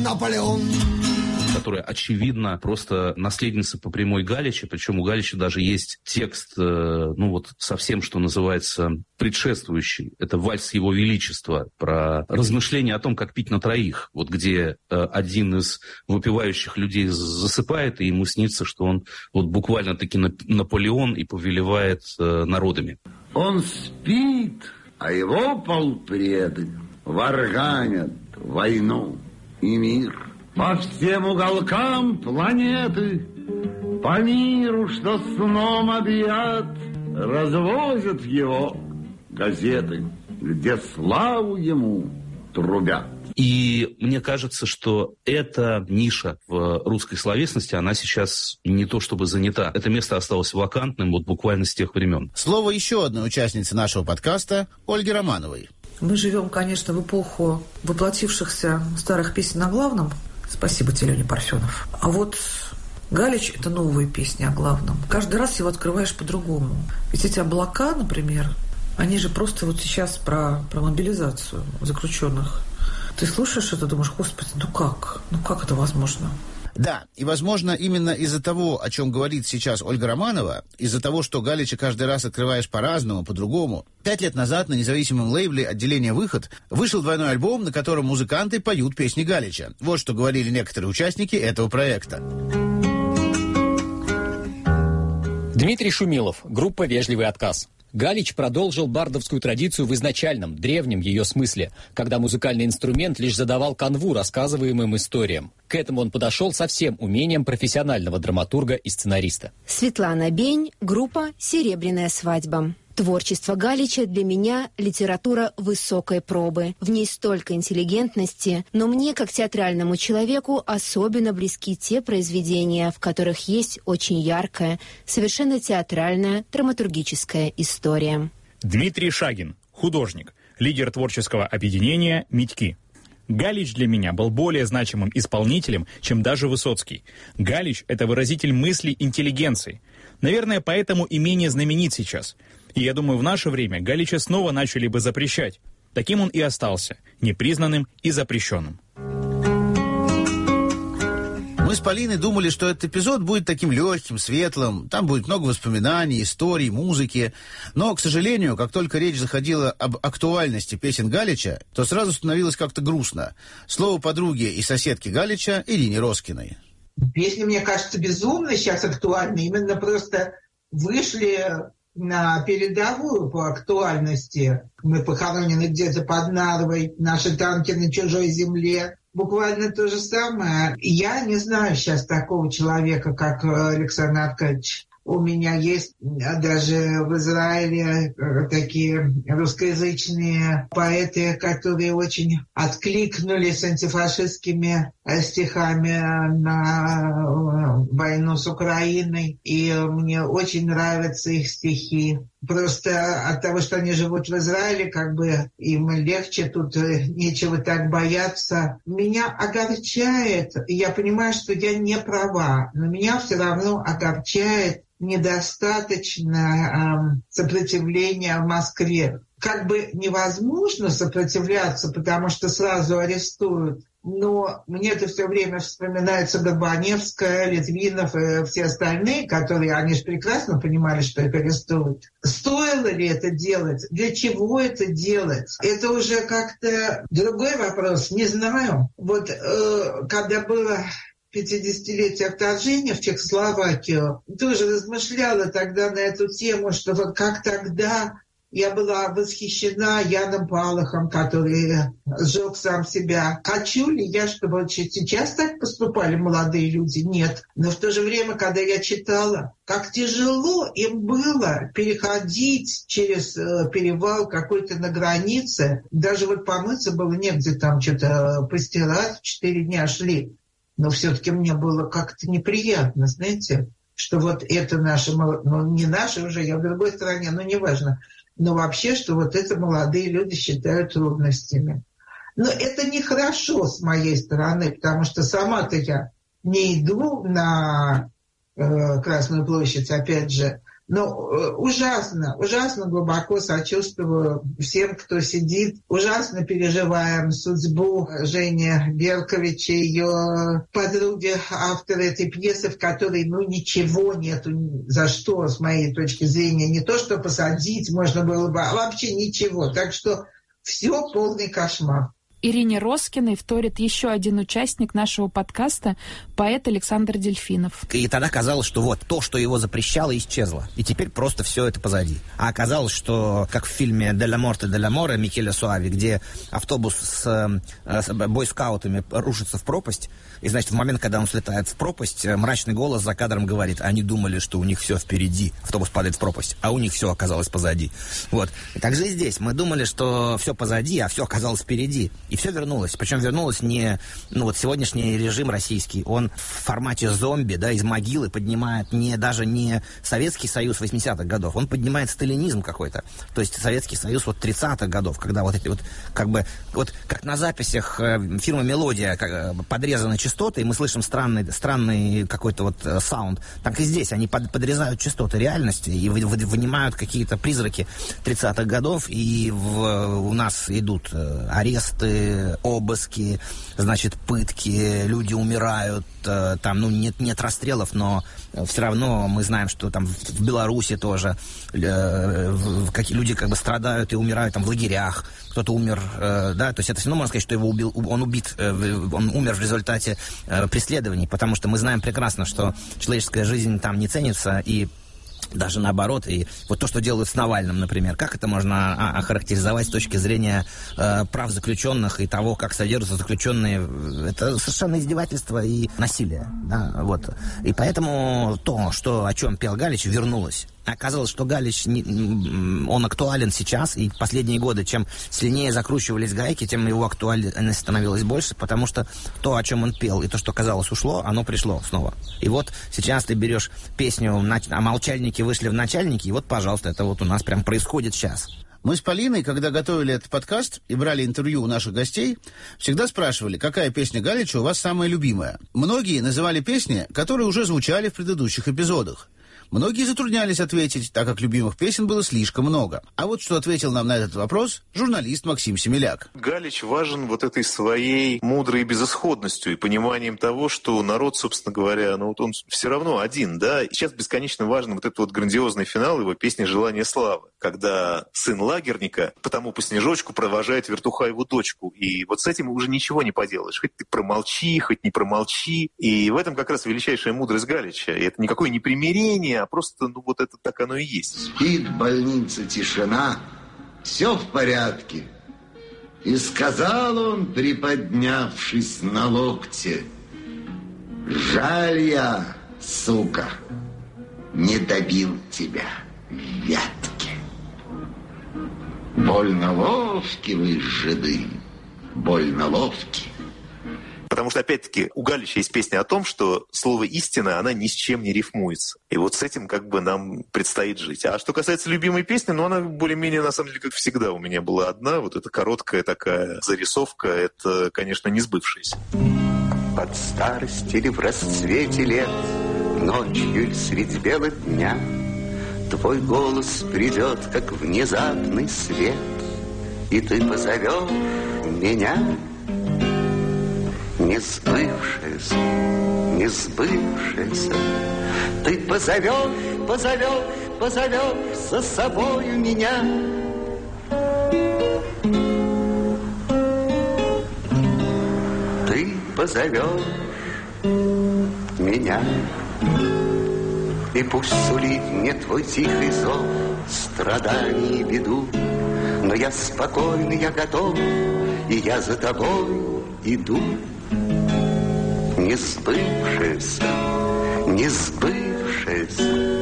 Наполеон, которая, очевидно, просто наследница по прямой Галича, причем у Галича даже есть текст, совсем, что называется, предшествующий. Это «Вальс Его Величества», про размышления о том, как пить на троих, вот где один из выпивающих людей засыпает, и ему снится, что он вот буквально-таки Наполеон и повелевает народами. Он спит, а его полпреды варганят войну и мир. По всем уголкам планеты, по миру, что сном объят, развозят его газеты, где славу ему трубят. И мне кажется, что эта ниша в русской словесности, она сейчас не то чтобы занята. Это место осталось вакантным вот буквально с тех времен. Слово еще одной участницы нашего подкаста, Ольги Романовой. Мы живем, конечно, в эпоху воплотившихся старых песен о главном. Спасибо тебе, Леня Парфенов. А вот Галич – это новые песни о главном. Каждый раз его открываешь по-другому. Ведь эти облака, например, они же просто вот сейчас про мобилизацию заключенных. Ты слушаешь это, думаешь, господи, ну как это возможно? Да, и, возможно, именно из-за того, о чем говорит сейчас Ольга Романова, из-за того, что Галича каждый раз открываешь по-разному, по-другому, 5 лет назад на независимом лейбле отделения «Выход» вышел двойной альбом, на котором музыканты поют песни Галича. Вот что говорили некоторые участники этого проекта. Дмитрий Шумилов, группа «Вежливый отказ». Галич продолжил бардовскую традицию в изначальном, древнем ее смысле, когда музыкальный инструмент лишь задавал канву рассказываемым историям. К этому он подошел со всем умением профессионального драматурга и сценариста. Светлана Бень, группа «Серебряная свадьба». Творчество Галича для меня литература высокой пробы. В ней столько интеллигентности, но мне, как театральному человеку, особенно близки те произведения, в которых есть очень яркая, совершенно театральная, драматургическая история. Дмитрий Шагин, художник, лидер творческого объединения «Митьки». Галич для меня был более значимым исполнителем, чем даже Высоцкий. Галич – это выразитель мыслей интеллигенции. Наверное, поэтому и менее знаменит сейчас. И я думаю, в наше время Галича снова начали бы запрещать. Таким он и остался, непризнанным и запрещенным. Мы с Полиной думали, что этот эпизод будет таким легким, светлым, там будет много воспоминаний, историй, музыки. Но, к сожалению, как только речь заходила об актуальности песен Галича, то сразу становилось как-то грустно. Слово подруге и соседке Галича Ирине Роскиной. Песни, мне кажется, безумно сейчас актуальны. Именно просто вышли на передовую по актуальности. Мы похоронены где-то под Нарвой, наши танки на чужой земле. Буквально то же самое. Я не знаю сейчас такого человека, как Александр Аркадьевич. У меня есть даже в Израиле такие русскоязычные поэты, которые очень откликнулись антифашистскими стихами на войну с Украиной. И мне очень нравятся их стихи. Просто от того, что они живут в Израиле, как бы им легче, тут нечего так бояться. Меня огорчает, я понимаю, что я не права, но меня все равно огорчает недостаточно сопротивления в Москве. Как бы невозможно сопротивляться, потому что сразу арестуют. Но мне это все время вспоминается Горбаневская, Литвинов и все остальные, которые, они же прекрасно понимали, что их арестуют. Стоило ли это делать? Для чего это делать? Это уже как-то другой вопрос, не знаю. Вот когда было 50-летие вторжения в Чехословакию, тоже размышляла тогда на эту тему, что вот как тогда я была восхищена Яном Палахом, который сжег сам себя. Хочу ли я, чтобы сейчас так поступали молодые люди? Нет. Но в то же время, когда я читала, как тяжело им было переходить через перевал какой-то на границе, даже вот помыться было негде, там что-то постирать, 4 дня шли. Но все-таки мне было как-то неприятно, знаете, что вот это наши, ну не наши уже, я в другой стране, но неважно, но вообще, что вот это молодые люди считают трудностями. Но это нехорошо с моей стороны, потому что сама-то я не иду на Красную площадь, опять же, Но ужасно глубоко сочувствую всем, кто сидит. Ужасно переживаем судьбу Жени Беркович, ее подруги, автора этой пьесы, в которой, ничего нету, за что, с моей точки зрения, не то, что посадить можно было бы, а вообще ничего. Так что все полный кошмар. Ирине Роскиной вторит еще один участник нашего подкаста, поэт Александр Дельфинов. И тогда казалось, что вот то, что его запрещало, исчезло. И теперь просто все это позади. А оказалось, что, как в фильме «Делла Морте Делла Море» Микеле Суави, где автобус с бойскаутами рушится в пропасть, и, значит, в момент, когда он слетает в пропасть, мрачный голос за кадром говорит: они думали, что у них все впереди. Автобус падает в пропасть, а у них все оказалось позади. Вот. И так же и здесь. Мы думали, что все позади, а все оказалось впереди. И все вернулось. Причем вернулось не... сегодняшний режим российский, он в формате зомби, да, из могилы поднимает даже не Советский Союз 80-х годов, он поднимает сталинизм какой-то. То есть Советский Союз 30-х годов, когда вот эти как на записях фирмы «Мелодия» подрезаны частоты, и мы слышим странный какой-то саунд. Так и здесь они подрезают частоты реальности и вынимают какие-то призраки 30-х годов, и у нас идут аресты, обыски, значит, пытки, люди умирают, там, нет расстрелов, но все равно мы знаем, что там в Беларуси тоже люди страдают и умирают там в лагерях, кто-то умер, да, то есть это все равно можно сказать, что он умер в результате преследований, потому что мы знаем прекрасно, что человеческая жизнь там не ценится, и даже наоборот. И вот то, что делают с Навальным, например, как это можно охарактеризовать с точки зрения прав заключенных и того, как содержатся заключенные? Это совершенно издевательство и насилие. Да, вот. И поэтому о чем пел Галич, вернулось. Оказалось, что Галич, он актуален сейчас, и последние годы, чем сильнее закручивались гайки, тем его актуальность становилась больше, потому что то, о чем он пел, и то, что, казалось, ушло, оно пришло снова. И вот сейчас ты берешь песню «А молчальники вышли в начальники», и вот, пожалуйста, это вот у нас прям происходит сейчас. Мы с Полиной, когда готовили этот подкаст и брали интервью у наших гостей, всегда спрашивали, какая песня Галича у вас самая любимая. Многие называли песни, которые уже звучали в предыдущих эпизодах. Многие затруднялись ответить, так как любимых песен было слишком много. А вот что ответил нам на этот вопрос журналист Максим Семеляк. Галич важен вот этой своей мудрой безысходностью и пониманием того, что народ, собственно говоря, он все равно один, да. И сейчас бесконечно важен вот этот грандиозный финал его песни «Желание славы», когда сын лагерника потому по снежочку провожает Вертухаеву дочку. И вот с этим уже ничего не поделаешь. Хоть ты промолчи, хоть не промолчи. И в этом как раз величайшая мудрость Галича. И это никакое не примирение, а просто, это так оно и есть. Спит в больнице тишина, все в порядке. И сказал он, приподнявшись на локте: жаль я, сука, не добил тебя в вятке. Больно ловки вы, жиды, больно ловки. Потому что, опять-таки, у Галича есть песня о том, что слово «истина», она ни с чем не рифмуется. И вот с этим нам предстоит жить. А что касается любимой песни, она более-менее, на самом деле, как всегда, у меня была одна. Вот эта короткая такая зарисовка, это, конечно, не сбывшаяся. Под старость или в расцвете лет, ночью или средь бела дня, твой голос придет, как внезапный свет, и ты позовешь меня. Не сбывшееся, не сбывшееся, ты позовешь за собою меня. Ты позовешь меня, и пусть сулит мне твой тихий зов страданий и беду, но я спокойный, я готов, и я за тобой иду. Не сбывшееся, не сбывшееся,